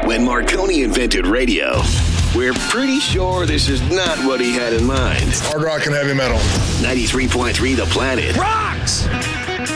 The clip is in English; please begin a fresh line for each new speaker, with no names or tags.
When Marconi invented radio, we're pretty sure this is not what he had in mind.
Hard rock and heavy metal.
93.3 The Planet.
Rocks!